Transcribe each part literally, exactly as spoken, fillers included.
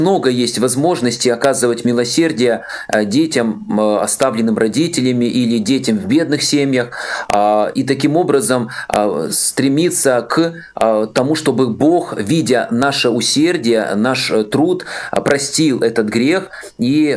Много есть возможностей оказывать милосердие детям, оставленным родителями, или детям в бедных семьях, и таким образом стремиться к тому, чтобы Бог, видя наше усердие, наш труд, простил этот грех, и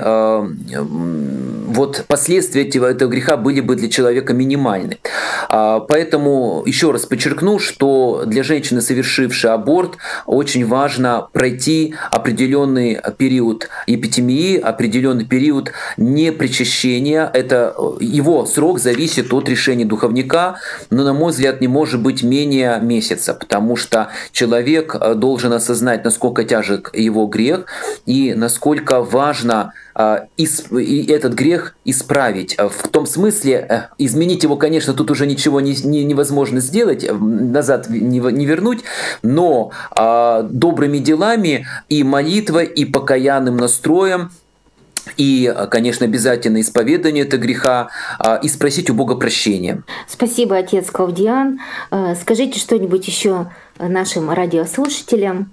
вот последствия этого, этого греха были бы для человека минимальны. Поэтому еще раз подчеркну, что для женщины, совершившей аборт, очень важно пройти определенный период эпитемии, определенный период непричащения. Это его срок зависит от решения духовника, но, на мой взгляд, не может быть менее месяца, потому что человек должен осознать, насколько тяжек его грех и насколько важно этот грех исправить. В том смысле, изменить его, конечно, тут уже ничего не, не, невозможно сделать, назад не, не вернуть, но а, добрыми делами и молитвой, и покаянным настроем, и, конечно, обязательно исповедание этого греха, и спросить у Бога прощения. Спасибо, отец Клавдиан. Скажите что-нибудь еще нашим радиослушателям.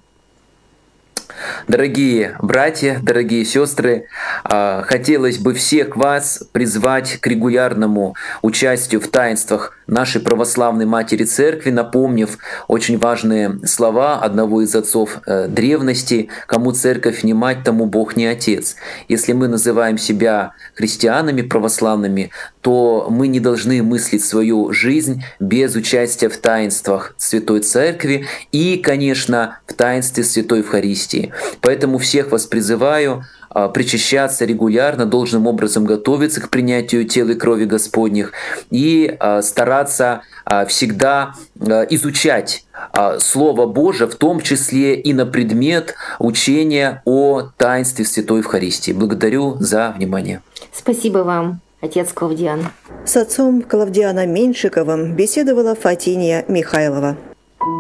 Дорогие братья, дорогие сестры, хотелось бы всех вас призвать к регулярному участию в таинствах нашей православной Матери Церкви, напомнив очень важные слова одного из отцов древности: «Кому Церковь не мать, тому Бог не Отец». Если мы называем себя христианами православными, то мы не должны мыслить свою жизнь без участия в таинствах Святой Церкви и, конечно, в таинстве Святой Евхаристии. Поэтому всех вас призываю причащаться регулярно, должным образом готовиться к принятию тела и крови Господних и стараться всегда изучать Слово Божие, в том числе и на предмет учения о таинстве Святой Евхаристии. Благодарю за внимание. Спасибо вам, отец Клавдиан. С отцом Клавдианом Меньшиковым беседовала Фатиния Михайлова.